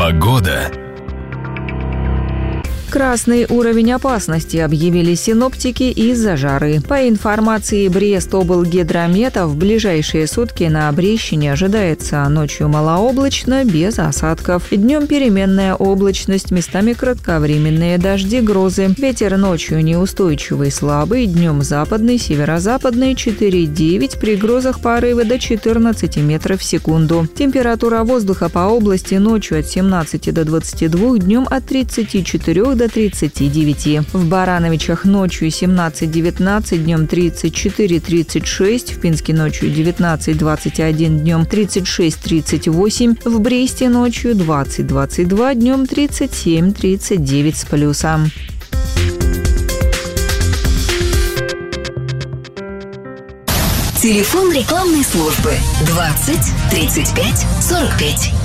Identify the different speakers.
Speaker 1: Погода.
Speaker 2: Красный уровень опасности объявили синоптики из-за жары. По информации Брестоблгидромета, в ближайшие сутки на Брещине ожидается ночью малооблачно, без осадков. Днем переменная облачность, местами кратковременные дожди, грозы. Ветер ночью неустойчивый, слабый, днем западный, северо-западный 4,9, при грозах порывы до 14 метров в секунду. Температура воздуха по области ночью от 17 до 22, днем от 34 до 39. В Барановичах ночью 17-19, днем 34-36, в Пинске ночью 19-21, днем 36-38, в Бресте ночью 20-22, днем 37-39 с плюсом.
Speaker 3: Телефон рекламной службы 20 35 45.